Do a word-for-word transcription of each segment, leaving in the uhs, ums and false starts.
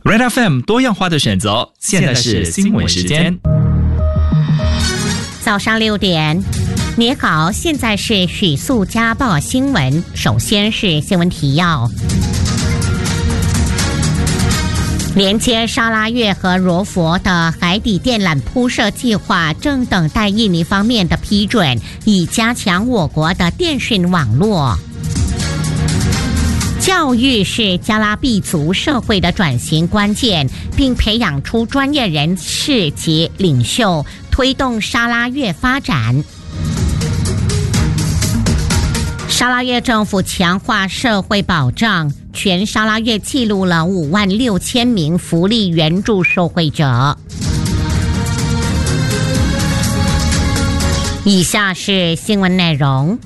Red F M 多样化的选择，现在是新闻时间。 早上六点，你好，现在是许素家报新闻。首先是新闻提要。连接沙拉越和罗佛的海底电缆铺设计划正等待印尼方面的批准，以加强我国的电讯网络。教育是加拉毕族社会的转型关键，并培养出专业人士及领袖，推动沙拉越发展。沙拉越政府强化社会保障，全沙拉越记录了五万六千名福利援助受惠者。以下是新闻内容。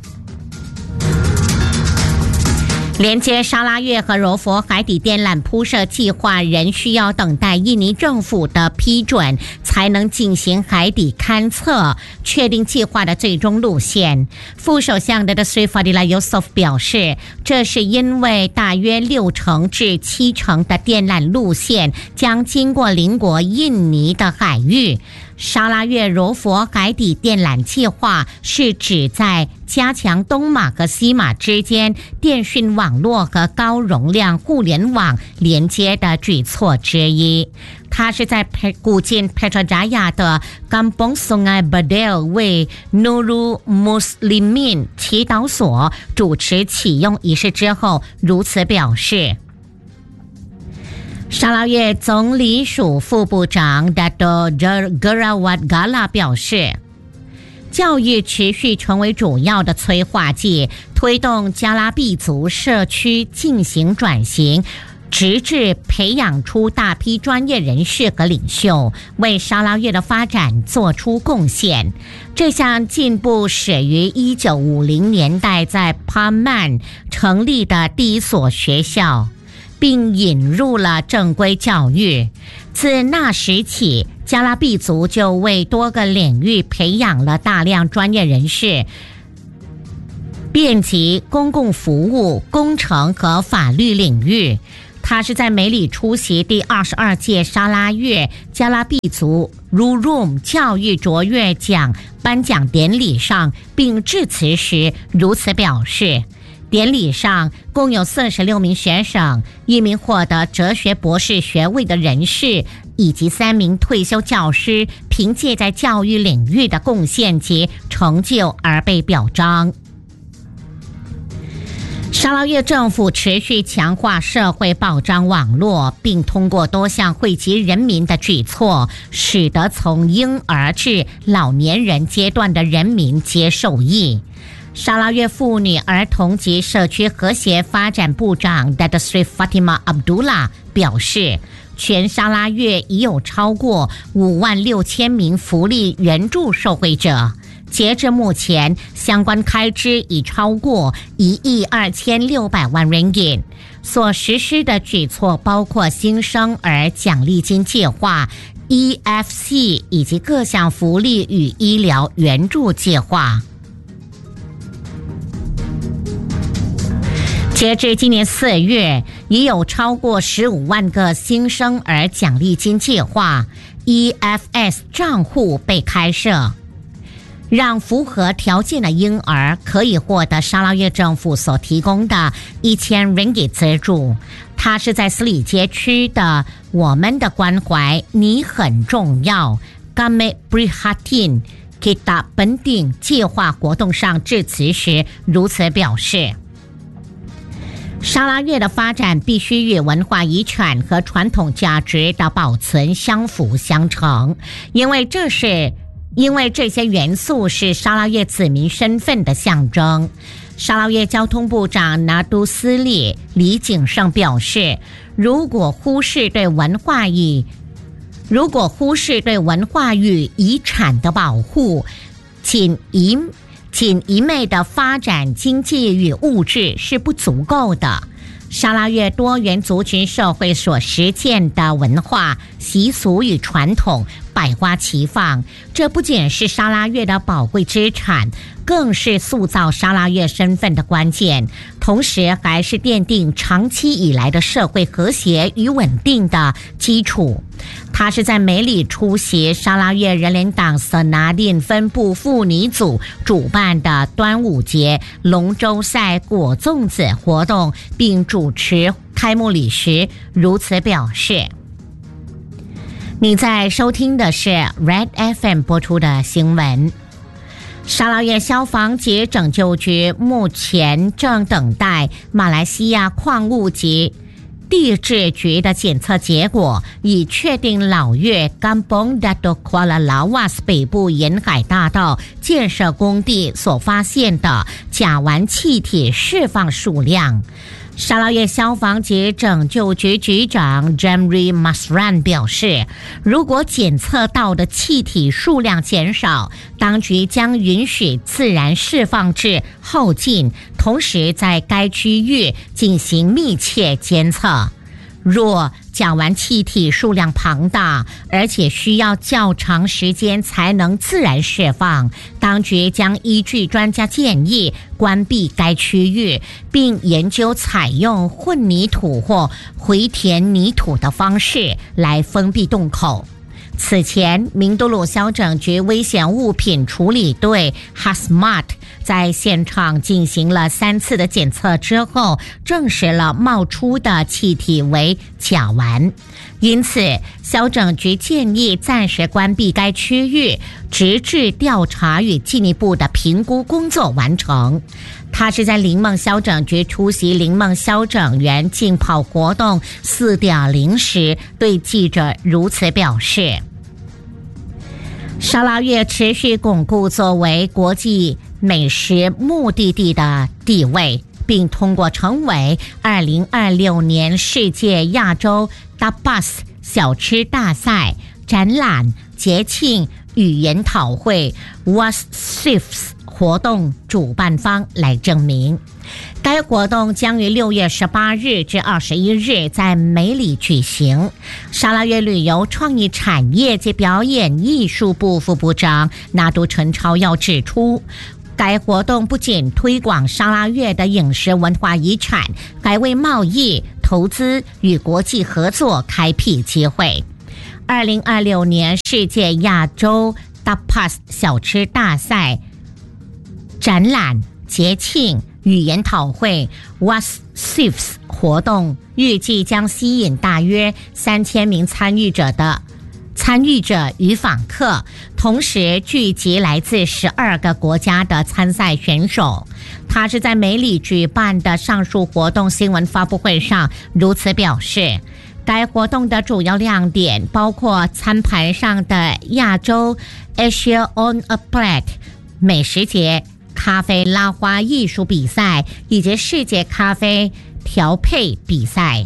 连接沙拉越和柔佛海底电缆铺设计划仍需要等待印尼政府的批准，才能进行海底勘测，确定计划的最终路线。副首相的 Sri Fadila Yusof 表示，这是因为大约六成至七成的电缆路线将经过邻国印尼的海域。沙拉越柔佛海底电缆计划是指在加强东马和西马之间电讯网络和高容量互联网连接的举措之一。它是在古晋 Putrajaya 的 Kampung Sungai Bedil 为 Nurul Muslimin 祈祷所主持启用仪式之后如此表示。沙拉越总理署副部长 Dato Gerawat Gala 表示，教育持续成为主要的催化剂，推动加拉毕族社区进行转型，直至培养出大批专业人士和领袖，为沙拉越的发展做出贡献。这项进步始于一九五零年代在帕曼成立的第一所学校，并引入了正规教育。自那时起，加拉毕族就为多个领域培养了大量专业人士，遍及公共服务、工程和法律领域。他是在梅里出席第二十二届沙拉越加拉毕族 Rurum 教育卓越奖颁奖典礼上，并致辞时如此表示。典礼上共有四十六名学生，一名获得哲学博士学位的人士，以及三名退休教师凭借在教育领域的贡献及成就而被表彰。沙拉越政府持续强化社会保障网络，并通过多项惠及人民的举措，使得从婴儿至老年人阶段的人民皆受益。沙拉越妇女、儿童及社区和谐发展部长 Dato Sri Fatimah Abdullah 表示，全沙拉越已有超过五万六千名福利援助受惠者。截至目前，相关开支已超过一亿二千六百万 ringgit。所实施的举措包括新生儿奖励金计划、E F C 以及各项福利与医疗援助计划。截至今年四月，已有超过十五万个新生儿奖励金计划 E F S 账户被开设，让符合条件的婴儿可以获得沙拉越政府所提供的一千 ringgit 资助。它是在斯里街区的我们的关怀你很重要 Kami Prihatin Kita Penting 计划活动上致辞时如此表示。沙拉越的发展必须与文化遗产和传统价值的保存相辅相成，因为这是因为这些元素是沙拉越子民身份的象征。沙拉越交通部长拿督斯利李景胜表示，如果忽视对文化与如果忽视对文化与遗产的保护，仅一仅一昧的发展经济与物质是不足够的。沙拉越多元族群社会所实践的文化习俗与传统百花齐放。这不仅是沙拉越的宝贵资产，更是塑造沙拉越身份的关键，同时还是奠定长期以来的社会和谐与稳定的基础。他是在梅里出席沙拉越人联党瑟拿定分部妇女组主办的端午节龙舟赛果粽子活动，并主持开幕礼时如此表示。你在收听的是 Red F M 播出的新闻。沙拉越消防及拯救局目前正等待马来西亚矿物及地质局的检测结果，以确定老越甘邦达多夸拉拉瓦斯北部沿海大道建设工地所发现的甲烷气体释放数量。沙拉越消防及拯救局局长 Jamri Masran 表示，如果检测到的气体数量减少，当局将允许自然释放至后进，同时在该区域进行密切监测。若甲烷气体数量庞大，而且需要较长时间才能自然释放，当局将依据专家建议关闭该区域，并研究采用混凝土或回填泥土的方式来封闭洞口。此前，明都鲁消拯局危险物品处理队 Hasmat 在现场进行了三次的检测之后，证实了冒出的气体为甲烷。因此，消拯局建议暂时关闭该区域，直至调查与进一步的评估工作完成。他是在林梦消拯局出席林梦消拯员竞跑活动 四点零 时对记者如此表示。沙拉越持续巩固作为国际美食目的地的地位，并通过成为二零二六年世界亚洲 Tapas 小吃大赛、展览、节庆与研讨会 Wasifs 活动主办方来证明。该活动将于六月十八日至二十一日在梅里举行。沙拉越旅游创意产业及表演艺术部副部长纳都陈超耀指出，该活动不仅推广沙拉越的饮食文化遗产，还为贸易、投资与国际合作开辟机会。二零二六年世界亚洲 Tapas 小吃大赛、展览、节庆与研讨会 Wasifs 活动预计将吸引大约三千名参与者的参与者与访客，同时聚集来自十二个国家的参赛选手。他是在梅里举办的上述活动新闻发布会上如此表示。该活动的主要亮点包括餐盘上的亚洲 Asia on a Plate 美食节、咖啡拉花艺术比赛以及世界咖啡调配比赛。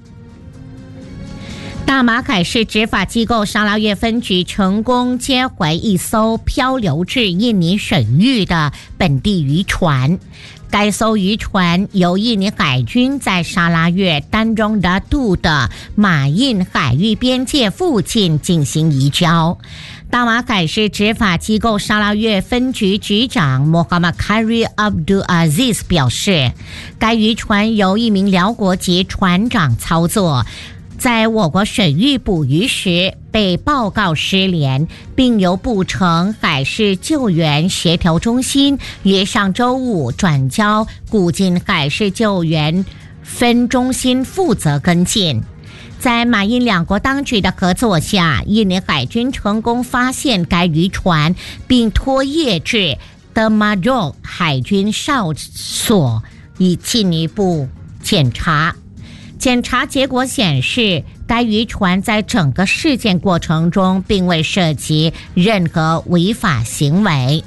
大马凯市执法机构沙拉越分局成功接回一艘漂流至印尼水域的本地渔船。该艘渔船由印尼海军在沙拉越丹中达杜的马印海域边界附近进行移交。大马凯市执法机构沙拉越分局局长 Muhammad Khairi Abdul Aziz 表示，该渔船由一名辽国籍船长操作，在我国水域捕鱼时被报告失联，并由布城海事救援协调中心于上周五转交古晋海事救援分中心负责跟进。在马印两国当局的合作下，印尼海军成功发现该渔船，并拖曳至德马若海军哨所以进一步检查。检查结果显示，该渔船在整个事件过程中并未涉及任何违法行为。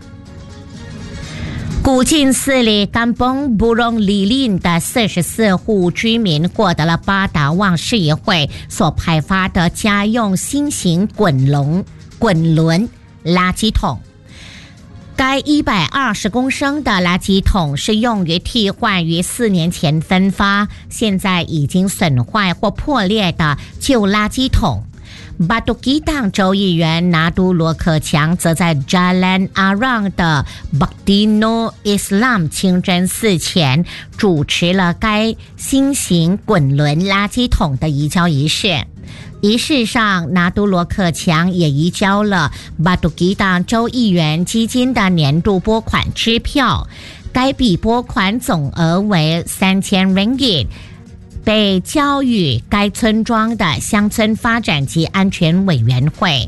古晋寺里甘邦布隆里林的四十四户居民获得了巴达旺市议会所派发的家用新型滚轮滚轮垃圾桶。该一百二十公升的垃圾桶是用于替换于四年前分发、现在已经损坏或破裂的旧垃圾桶。 巴杜基党州议员拿督罗克强则在 Jalan Arang 的 Bakdino Islam 清真寺前主持了该新型滚轮垃圾桶的移交仪式。仪式上，拿督罗克强也移交了巴杜基党州议员基金的年度拨款支票，该笔拨款总额为三千 ringgit。被交予该村庄的乡村发展及安全委员会。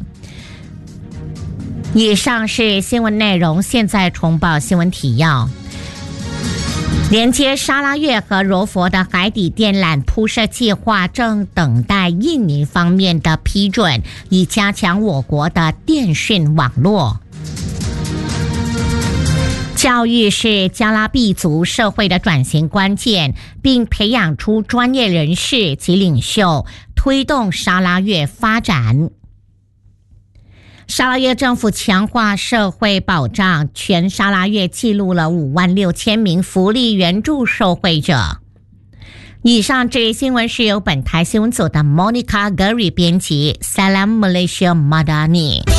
以上是新闻内容，现在重报新闻提要。连接沙拉越和柔佛的海底电缆铺设计划正等待印尼方面的批准，以加强我国的电讯网络。教育是加拉毕族社会的转型关键，并培养出专业人士及领袖，推动沙拉越发展。沙拉越政府强化社会保障，全沙拉越记录了五万六千名福利援助受惠者。以上这一新闻是由本台新闻组的 Monica Gary 编辑 Salam Malaysia Madani。